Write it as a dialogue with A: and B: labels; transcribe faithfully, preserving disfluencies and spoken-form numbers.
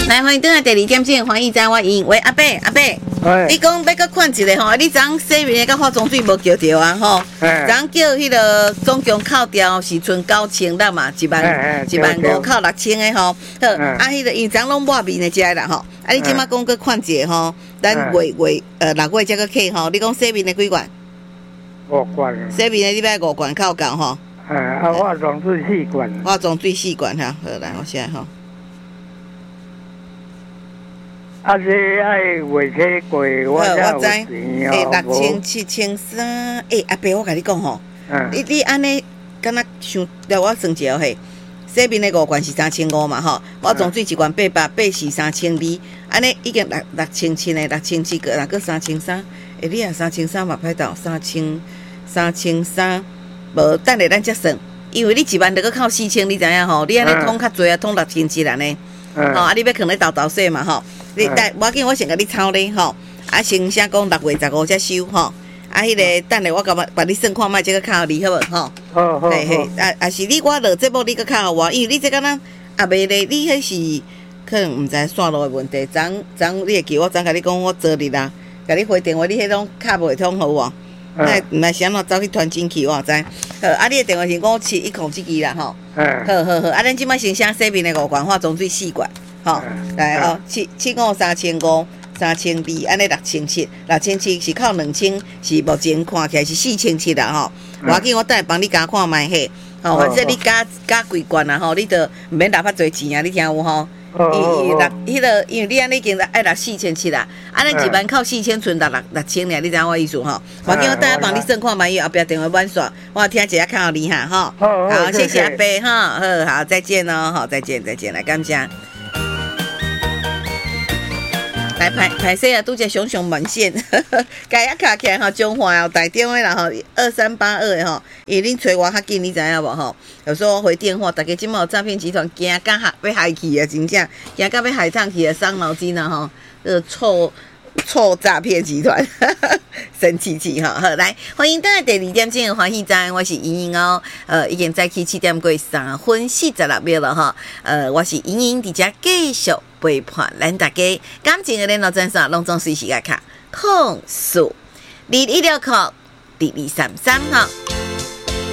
A: 来，欢迎登来第二点钟，欢迎在我赢。喂，阿伯，阿伯，你讲要搁看一个吼，你昨洗面甲化妆水无叫着啊吼？昨叫迄个总共扣掉是剩九千啦嘛，一万一万五扣六千的吼。好，啊，迄个因昨拢抹面的遮啦吼。啊，你即马讲搁看一个吼，咱月月呃六月才搁起吼。你讲洗面的几罐？
B: 五罐。
A: 洗面的你要五罐扣够吼？
B: 哎，啊，化妆水四罐。
A: 化妆水四罐哈，好来，我写吼。
B: 啊，这爱月起过，我才有钱
A: 哦。诶，六千、七千三。诶，阿伯，我甲你讲吼，你你安尼，敢若想，来我算一下嘿。洗面的五罐是三千五嘛吼，化妆水一罐八百，八是三千二，安尼已经六六千七的，六千七个，若个三千三。诶，你啊三千三嘛歹到，三千三千三，无等下咱才算，因为你一万得个扣四千，你知影吼？你安尼通较济啊，通六千七安尼。吼、哦，啊，你要放咧豆豆洗嘛吼？你等，我紧我先甲你抄咧吼。啊，先先讲六月十五才收吼。啊，迄、那个等下我甲把你算看卖，这个卡互你好无吼？
B: 好好。嘿嘿，
A: 啊啊是你我落节目你个卡互我，因为你这个咱啊袂咧，你迄是可能毋知线路的问题。昨昨你会记我昨甲你讲我昨日啦，甲你回电话，你迄种卡袂通好无？哎，毋是安怎走去传真去，我知。好，啊，你的电话是五七一控制机啦，吼。嗯。好好好，啊，咱即摆先写洗面的五罐，化妆水四罐，吼。来哦，七七五三千五，三千二，安尼六千七，六千七是靠两千，是目前看起来是四千七啦，吼。我要紧，我等下帮你加看卖嘿。吼，反正你加加几罐啊，吼，你着毋免拿遐侪钱啊，你听有吼？伊伊六，迄个，因为你安尼已经爱拿四千七啦，安尼一万扣四千，存六六六千俩，你知影我意思吼？我叫我等下帮你算看卖，后壁电话满线，我听一下看到你哈，吼。好，谢谢阿伯哈，好好，再见哦，好，再见再见，来感谢。来拍拍摄啊，拄则熊熊满线，该一卡起来吼，中华哦，台电话啦吼，二三八二的吼，因为恁找我较紧，你知影无吼？有时候我回电话，大家即马有诈骗集团惊甲害要害去啊，真正惊甲要害上去啊，伤脑筋啊吼，呃，臭臭诈骗集团，神奇奇哈！好，来欢迎大家第二点钟的欢喜站，我是莹莹哦，呃，已经早起七点过三分四十六秒了哈，呃，我是莹莹，伫遮继续陪伴咱大家，感情的联络专线拢总随时来卡，控诉二一六扣二二三三哈。